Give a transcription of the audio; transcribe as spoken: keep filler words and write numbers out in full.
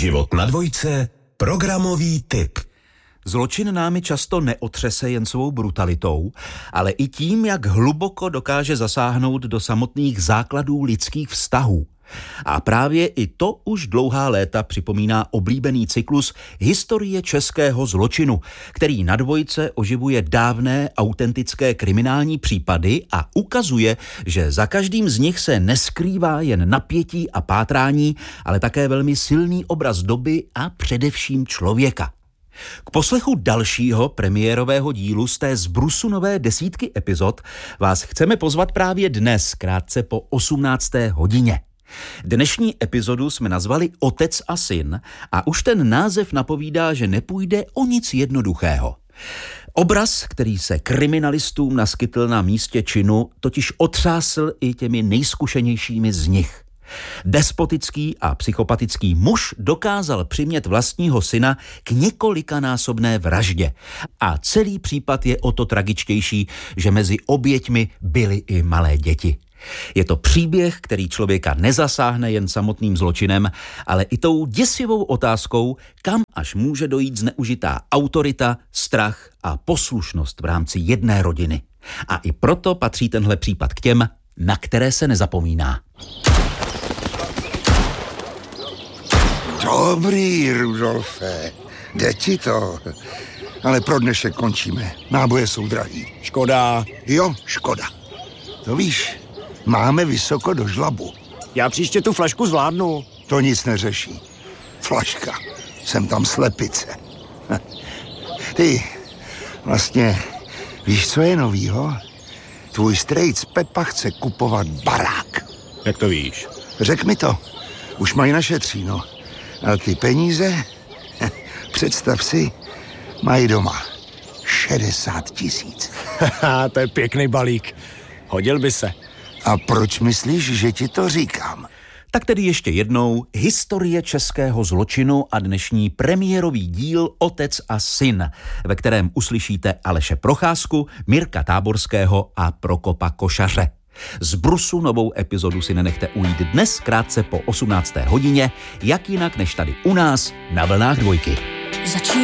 Život na dvojce, programový tip. Zločin námi často neotřese jen svou brutalitou, ale i tím, jak hluboko dokáže zasáhnout do samotných základů lidských vztahů. A právě i to už dlouhá léta připomíná oblíbený cyklus Historie českého zločinu, který na dvojce oživuje dávné autentické kriminální případy a ukazuje, že za každým z nich se neskrývá jen napětí a pátrání, ale také velmi silný obraz doby a především člověka. K poslechu dalšího premiérového dílu z té zbrusu nové desítky epizod vás chceme pozvat právě dnes, krátce po osmnácté hodině. Dnešní epizodu jsme nazvali Otec a syn a už ten název napovídá, že nepůjde o nic jednoduchého. Obraz, který se kriminalistům naskytl na místě činu, totiž otřásl i těmi nejzkušenějšími z nich. Despotický a psychopatický muž dokázal přimět vlastního syna k několikanásobné vraždě. A celý případ je o to tragičtější, že mezi oběťmi byly i malé děti. Je to příběh, který člověka nezasáhne jen samotným zločinem, ale i tou děsivou otázkou, kam až může dojít zneužitá autorita, strach a poslušnost v rámci jedné rodiny. A i proto patří tenhle případ k těm, na které se nezapomíná. Dobrý, Rudolfe, jde ti to. Ale pro dnešek končíme. Náboje jsou drahý. Škoda. Jo, škoda. To víš, máme vysoko do žlabu. Já příště tu flašku zvládnu. To nic neřeší. Flaška. Jsem tam slepice. Ty, vlastně, víš, co je novýho? Tvůj strejc Pepa chce kupovat barák. Jak to víš? Řek mi to. Už mají našetříno. A ty peníze, představ si, mají doma šedesát tisíc. Haha, to je pěkný balík. Hodil by se. A proč myslíš, že ti to říkám? Tak tedy ještě jednou Historie českého zločinu a dnešní premiérový díl Otec a syn, ve kterém uslyšíte Aleše Procházku, Mirka Táborského a Prokopa Košaře. Z brusu novou epizodu si nenechte ujít dnes krátce po osmnácté hodině, jak jinak než tady u nás na vlnách dvojky. Začíná